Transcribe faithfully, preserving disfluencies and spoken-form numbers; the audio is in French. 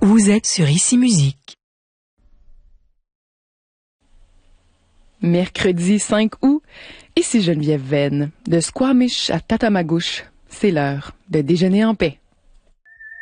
Vous êtes sur Ici Musique. Mercredi cinq août, ici Geneviève Venn, de Squamish à Tatamagouche. C'est l'heure de déjeuner en paix.